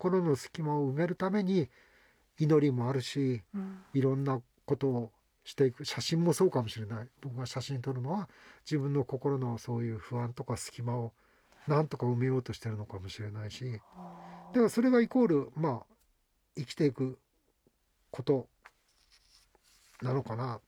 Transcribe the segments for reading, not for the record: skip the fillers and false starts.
心の隙間を埋めるために祈りもあるし、いろんなことをしていく。写真もそうかもしれない。僕が写真撮るのは自分の心のそういう不安とか隙間をなんとか埋めようとしてるのかもしれないし、だからそれがイコール生きていくことなのかなって。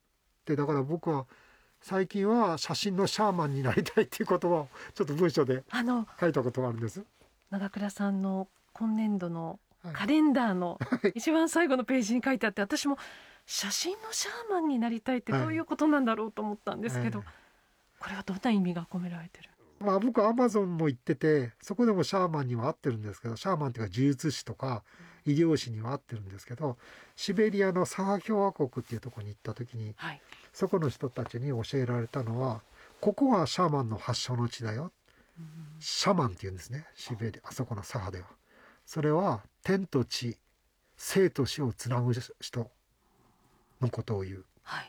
だから僕は最近は写真のシャーマンになりたいっていう言葉をちょっと文章で書いたことがあるんです。 長倉さんの今年度のカレンダーの一番最後のページに書いてあって、私も写真のシャーマンになりたいってどういうことなんだろうと思ったんですけど、これはどんな意味が込められてる？ 僕はアマゾンも行ってて、そこでもシャーマンには合ってるんですけど、シャーマンっていうか呪術師とか医療師には合ってるんですけど、シベリアのサハ共和国っていうところに行った時に、そこの人たちに教えられたのは、ここがシャーマンの発祥の地だよ。シャマンっていうんですね、シベリア、あそこのサハでは。それは天と地、生と死をつなぐ人のことを言う。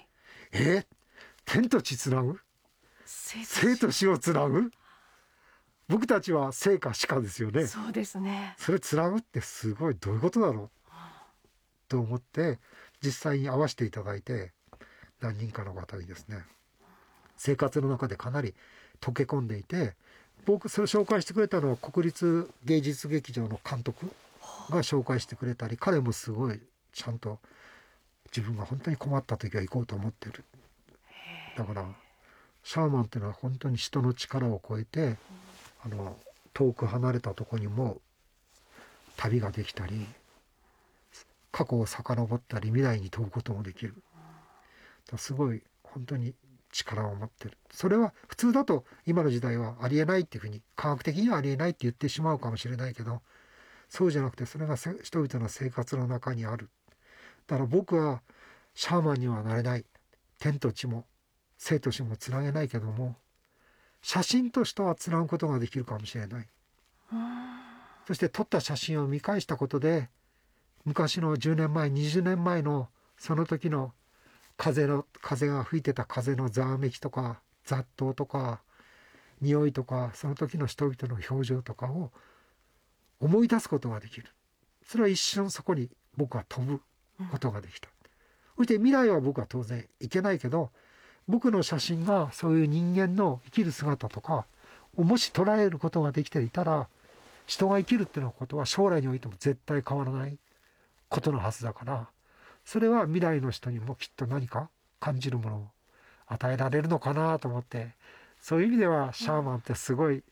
天と地つなぐ？生と死をつなぐ？僕たちは生か死かですよね。 そうですね。 それつなぐってすごいどういうことだろうと思って、実際に会わせていただいて、何人かの方にですね、生活の中でかなり溶け込んでいて、僕それ紹介してくれたのは国立芸術劇場の監督が紹介してくれたり、彼もすごいちゃんと自分が本当に困った時は行こうと思ってる。だからシャーマンっていうのは本当に人の力を超えて、遠く離れたとこにも旅ができたり、過去を遡ったり未来に飛ぶこともできる。すごい本当に力を持ってる。それは普通だと今の時代はありえないっていうふうに、科学的にはありえないって言ってしまうかもしれないけど、そうじゃなくてそれが人々の生活の中にある。だから僕はシャーマンにはなれない。天と地も生と死もつなげないけども、写真としてはつなぐことができるかもしれない。そして撮った写真を見返したことで、昔の10年前20年前のその時の風が吹いてた風のざわめきとか雑踏とか匂いとか、その時の人々の表情とかを思い出すことができる。それは一瞬そこに僕は飛ぶことができた。そして未来は僕は当然いけないけど、僕の写真がそういう人間の生きる姿とかをもし捉えることができていたら、人が生きるっていうことは将来においても絶対変わらないことのはずだから、それは未来の人にもきっと何か感じるものを与えられるのかなと思って、そういう意味ではシャーマンってすごい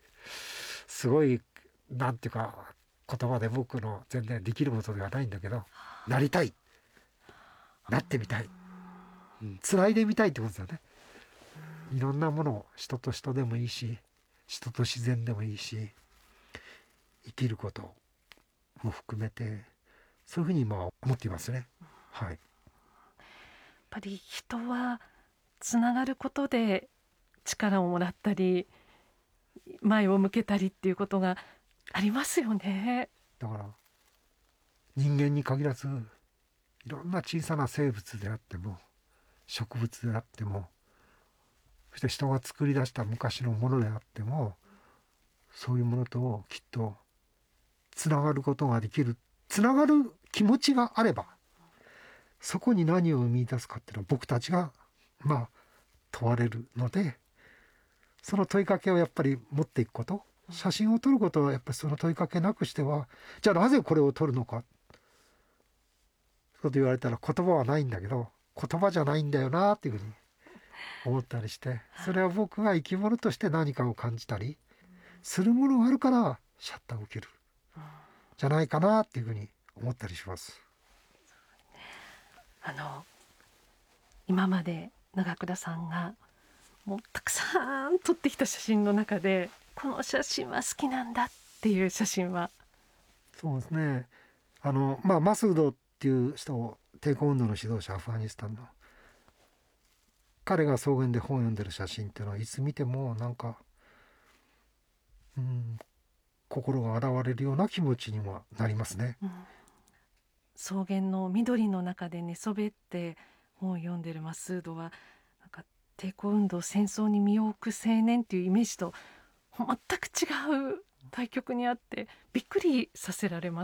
なんていうか、言葉で僕の全然できることではないんだけど、なりたい、なってみたい、繋いでみたいってことだよね。いろんなものを、人と人でもいいし、人と自然でもいいし、生きることも含めて、そういうふうに今は思っていますね。やっぱり人はつながることで力をもらったり前を向けたりっていうことがありますよね。 だから人間に限らず、いろんな小さな生物であっても植物であっても、そして人が作り出した昔のものであっても、そういうものときっとつながることができる。つながる気持ちがあれば、そこに何を見出すかっていうのは僕たちが問われるので、その問いかけをやっぱり持っていくこと、写真を撮ることはやっぱりその問いかけなくしては、じゃあなぜこれを撮るのかと言われたら、言葉はないんだけど、言葉じゃないんだよなっていうふうに思ったりして、それは僕が生き物として何かを感じたりするものがあるからシャッターを切るじゃないかなっていうふうに思ったりします。 今まで長倉さんがもうたくさん撮ってきた写真の中で、この写真は好きなんだっていう写真は？ そうですね、マスードっていう人を、抵抗運動の指導者、アフガニスタンの、彼が草原で本を読んでる写真っていうのはいつ見てもなんか、心が洗われるような気持ちにもなりますね。 草原の緑の中で寝そべって本を読んでるマスードは、なんか抵抗運動、戦争に身を置く青年っていうイメージと全く違う対極にあって、びっくりさせられます。